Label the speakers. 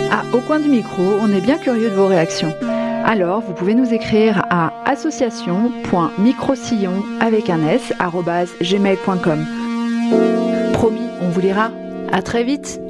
Speaker 1: Ah, au coin du micro, on est bien curieux de vos réactions. Alors, vous pouvez nous écrire à association.microsillon@gmail.com. Promis, on vous lira. À très vite!